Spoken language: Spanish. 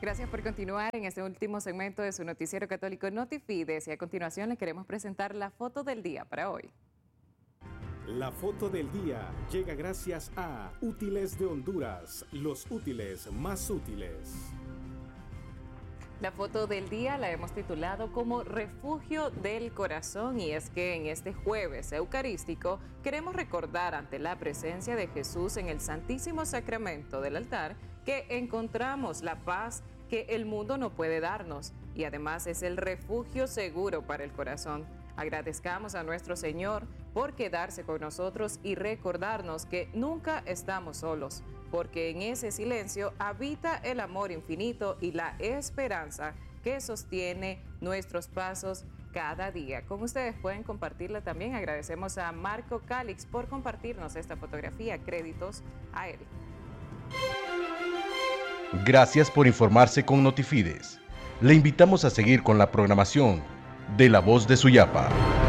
Gracias por continuar en este último segmento de su noticiero católico Notifides, y a continuación le queremos presentar la foto del día para hoy. La foto del día llega gracias a Útiles de Honduras, los útiles más útiles. La foto del día la hemos titulado como Refugio del Corazón, y es que en este jueves eucarístico queremos recordar ante la presencia de Jesús en el Santísimo Sacramento del altar que encontramos la paz que el mundo no puede darnos, y además es el refugio seguro para el corazón. Agradezcamos a nuestro Señor por quedarse con nosotros y recordarnos que nunca estamos solos, porque en ese silencio habita el amor infinito y la esperanza que sostiene nuestros pasos cada día. Con ustedes pueden compartirla también. Agradecemos a Marco Calix por compartirnos esta fotografía. Créditos a él. Gracias por informarse con Notifides. Le invitamos a seguir con la programación de La Voz de Suyapa.